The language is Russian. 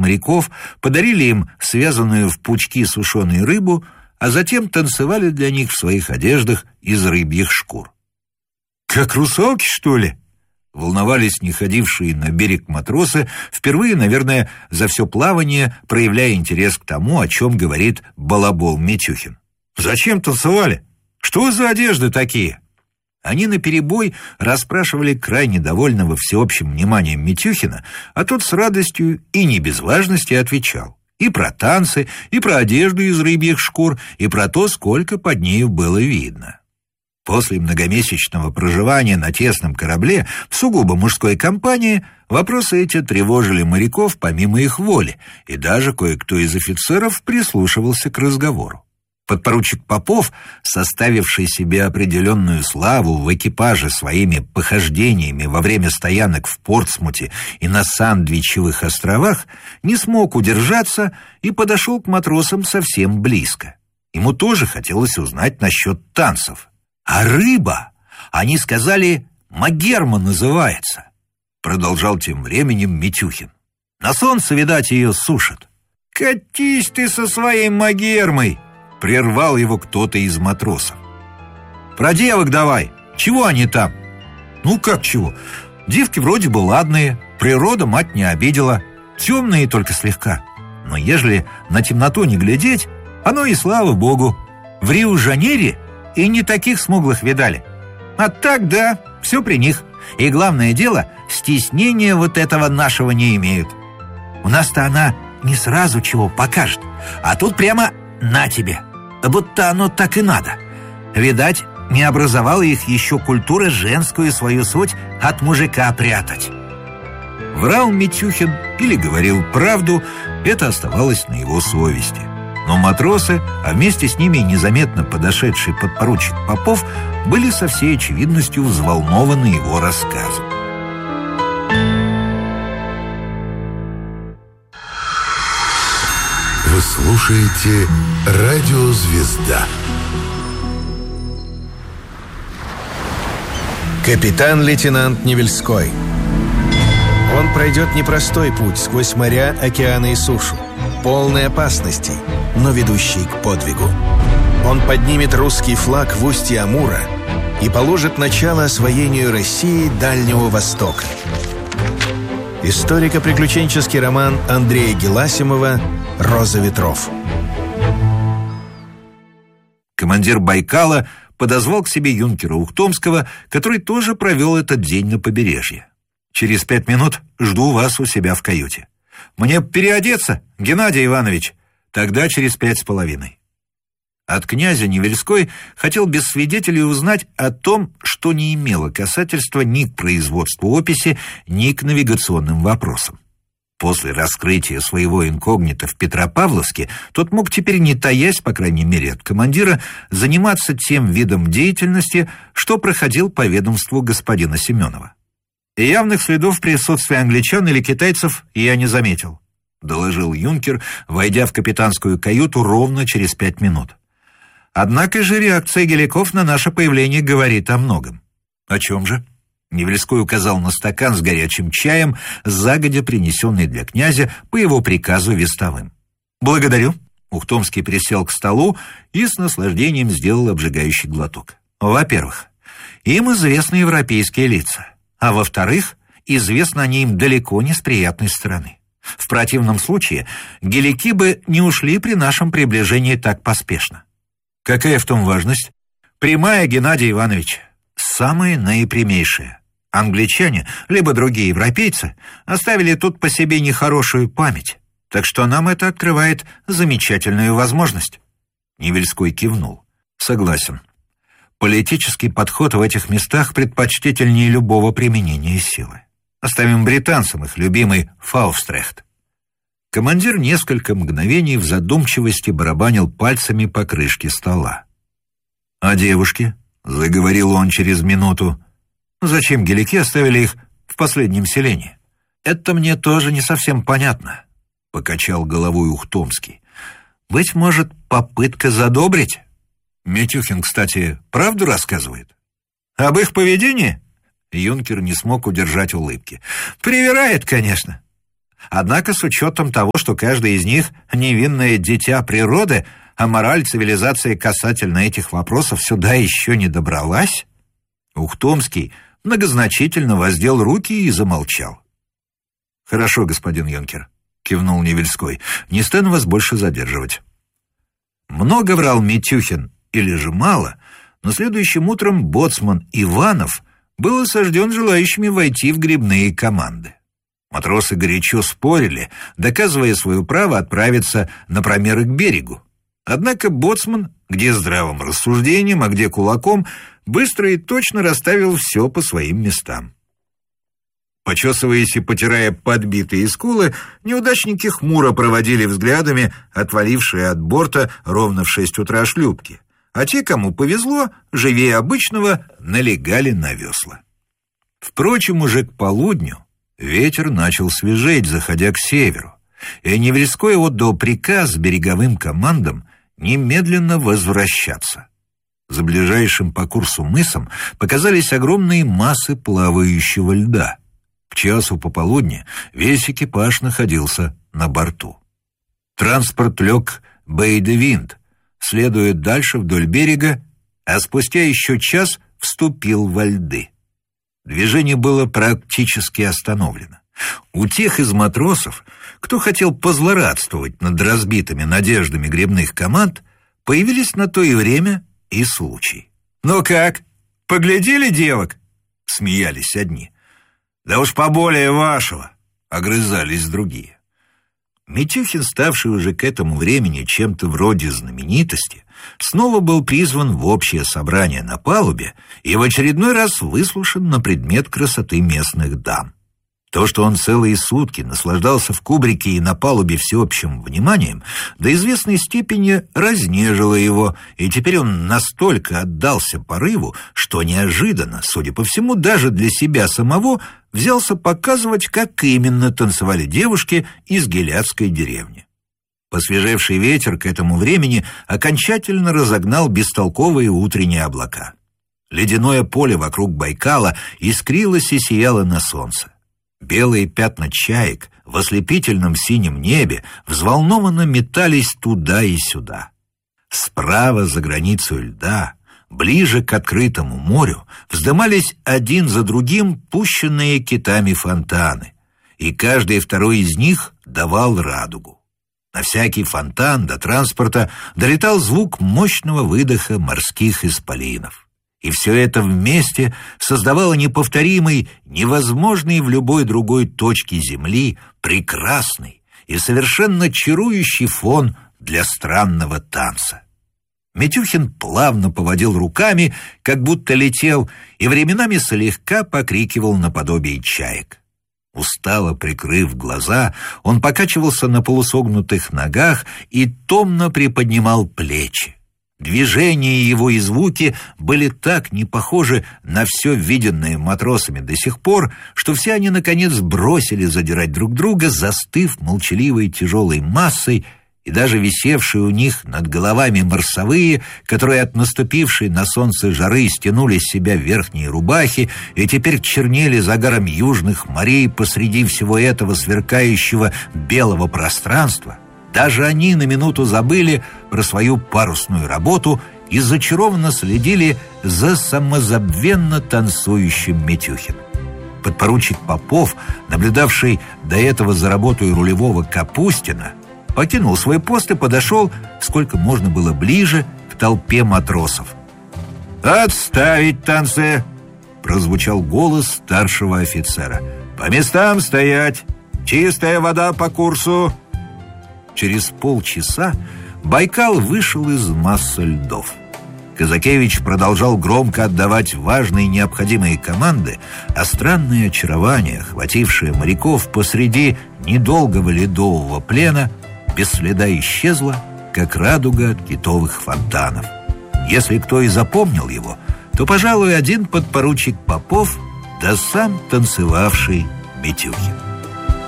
моряков, подарили им связанную в пучки сушеную рыбу, а затем танцевали для них в своих одеждах из рыбьих шкур. «Как русалки, что ли?» Волновались не ходившие на берег матросы, впервые, наверное, за все плавание, проявляя интерес к тому, о чем говорит балабол Митюхин. «Зачем танцевали? Что за одежды такие?» Они наперебой расспрашивали крайне довольного всеобщим вниманием Митюхина, а тот с радостью и не без важности отвечал. И про танцы, и про одежду из рыбьих шкур, и про то, сколько под нею было видно. После многомесячного проживания на тесном корабле в сугубо мужской компании вопросы эти тревожили моряков помимо их воли, и даже кое-кто из офицеров прислушивался к разговору. Подпоручик Попов, составивший себе определенную славу в экипаже своими похождениями во время стоянок в Портсмуте и на Сандвичевых островах, не смог удержаться и подошел к матросам совсем близко. Ему тоже хотелось узнать насчет танцев. «А рыба, они сказали, магерма называется», — продолжал тем временем Митюхин. «На солнце, видать, ее сушат». «Катись ты со своей магермой!» — прервал его кто-то из матросов. «Про девок давай. Чего они там?» «Ну как чего? Девки вроде бы ладные, природа мать не обидела, темные только слегка. Но ежели на темноту не глядеть, оно и слава богу. В Рио-Жанейре и не таких смуглых видали. А так, да, все при них. И главное дело, стеснения вот этого нашего не имеют. У нас-то она не сразу чего покажет, а тут прямо на тебе. Будто оно так и надо. Видать, не образовала их еще культура женскую свою суть от мужика прятать». Врал Митюхин или говорил правду, это оставалось на его совести. Но матросы, а вместе с ними незаметно подошедший подпоручик Попов, были со всей очевидностью взволнованы его рассказом. Вы слушаете «Радио Звезда». Капитан-лейтенант Невельской. Он пройдет непростой путь сквозь моря, океаны и сушу, полный опасностей, но ведущий к подвигу. Он поднимет русский флаг в устье Амура и положит начало освоению России Дальнего Востока. Историко-приключенческий роман Андрея Геласимова «Роза ветров». Командир Байкала подозвал к себе юнкера Ухтомского, который тоже провел этот день на побережье. «Через 5 минут жду вас у себя в каюте. Мне переодеться, Геннадий Иванович? Тогда через 5:30». От князя Невельской хотел без свидетелей узнать о том, что не имело касательства ни к производству описи, ни к навигационным вопросам. После раскрытия своего инкогнито в Петропавловске тот мог теперь, не таясь, по крайней мере от командира, заниматься тем видом деятельности, что проходил по ведомству господина Семенова. «И явных следов присутствия англичан или китайцев я не заметил», — доложил юнкер, войдя в капитанскую каюту ровно через 5 минут. «Однако же реакция геликов на наше появление говорит о многом». «О чем же?» Невельской указал на стакан с горячим чаем, загодя принесенный для князя по его приказу вестовым. «Благодарю». Ухтомский присел к столу и с наслаждением сделал обжигающий глоток. «Во-первых, им известны европейские лица, а во-вторых, известно они им далеко не с приятной стороны. В противном случае гелики бы не ушли при нашем приближении так поспешно». «Какая в том важность?» «Прямая, Геннадий Иванович, самая наипрямейшая. Англичане, либо другие европейцы, оставили тут по себе нехорошую память, так что нам это открывает замечательную возможность». Невельской кивнул. «Согласен. Политический подход в этих местах предпочтительнее любого применения силы. Оставим британцам их любимый Фаустрехт». Командир несколько мгновений в задумчивости барабанил пальцами по крышке стола. «А девушки?» — заговорил он через минуту. «Зачем гелики оставили их в последнем селении?» «Это мне тоже не совсем понятно», — покачал головой Ухтомский. «Быть может, попытка задобрить?» Митюхин, кстати, правду рассказывает? «Об их поведении?» Юнкер не смог удержать улыбки. «Привирает, конечно. Однако с учетом того, что каждый из них невинное дитя природы, а мораль цивилизации касательно этих вопросов сюда еще не добралась, Ухтомский многозначительно воздел руки и замолчал. «Хорошо, господин юнкер», — кивнул Невельской, — «не стану вас больше задерживать». Много врал Митюхин или же мало, но следующим утром боцман Иванов был осажден желающими войти в гребные команды. Матросы горячо спорили, доказывая свое право отправиться на промеры к берегу. Однако боцман, где здравым рассуждением, а где кулаком, быстро и точно расставил все по своим местам. Почесываясь и потирая подбитые скулы, неудачники хмуро проводили взглядами отвалившие от борта ровно в 6 утра шлюпки, а те, кому повезло, живее обычного, налегали на весла. Впрочем, уже к полудню ветер начал свежеть, заходя к северу, и Невельской отдал приказ береговым командам немедленно возвращаться. За ближайшим по курсу мысом показались огромные массы плавающего льда. К часу пополудни весь экипаж находился на борту. Транспорт лег бей-де-винд, следуя дальше вдоль берега, а спустя еще час вступил во льды. Движение было практически остановлено. У тех из матросов, кто хотел позлорадствовать над разбитыми надеждами гребных команд, появились на то и время и случаи. «Ну как, поглядели девок?» — смеялись одни. «Да уж поболее вашего!» — огрызались другие. Митюхин, ставший уже к этому времени чем-то вроде знаменитости, снова был призван в общее собрание на палубе и в очередной раз выслушан на предмет красоты местных дам. То, что он целые сутки наслаждался в кубрике и на палубе всеобщим вниманием, до известной степени разнежило его, и теперь он настолько отдался порыву, что неожиданно, судя по всему, даже для себя самого, взялся показывать, как именно танцевали девушки из гиляцкой деревни. Посвежевший ветер к этому времени окончательно разогнал бестолковые утренние облака. Ледяное поле вокруг Байкала искрилось и сияло на солнце. Белые пятна чаек в ослепительном синем небе взволнованно метались туда и сюда. Справа, за границей льда, ближе к открытому морю, вздымались один за другим пущенные китами фонтаны, и каждый второй из них давал радугу. На всякий фонтан до транспорта долетал звук мощного выдоха морских исполинов. И все это вместе создавало неповторимый, невозможный в любой другой точке Земли, прекрасный и совершенно чарующий фон для странного танца. Митюхин плавно поводил руками, как будто летел, и временами слегка покрикивал наподобие чаек. Устало прикрыв глаза, он покачивался на полусогнутых ногах и томно приподнимал плечи. Движения его и звуки были так не похожи на все виденное матросами до сих пор, что все они, наконец, бросили задирать друг друга, застыв молчаливой тяжелой массой, и даже висевшие у них над головами марсовые, которые от наступившей на солнце жары стянули с себя верхние рубахи и теперь чернели загаром южных морей посреди всего этого сверкающего белого пространства, даже они на минуту забыли про свою парусную работу и зачарованно следили за самозабвенно танцующим Митюхиным. Подпоручик Попов, наблюдавший до этого за работой рулевого Капустина, покинул свой пост и подошел, сколько можно было ближе, к толпе матросов. «Отставить танцы!» — прозвучал голос старшего офицера. «По местам стоять! Чистая вода по курсу!» Через полчаса Байкал вышел из массы льдов. Казакевич продолжал громко отдавать важные необходимые команды, а странное очарование, охватившее моряков посреди недолгого ледового плена, без следа исчезло, как радуга от китовых фонтанов. Если кто и запомнил его, то, пожалуй, один подпоручик Попов, да сам танцевавший Митюхин.